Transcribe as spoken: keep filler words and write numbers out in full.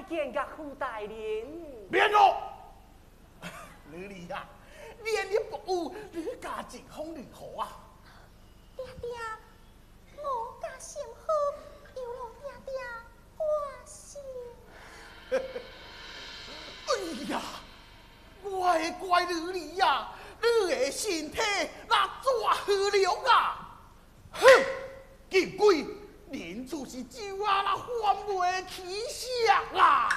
见个胡大人。 免咯！女儿呀，连你不有，你家境况如何啊？ 爹爹，我家幸福，有劳爹爹关心。 哎呀，我的乖女儿呀，你的身体那怎好了啊？哼，见鬼！连就是酒啊，那换袂起相啊！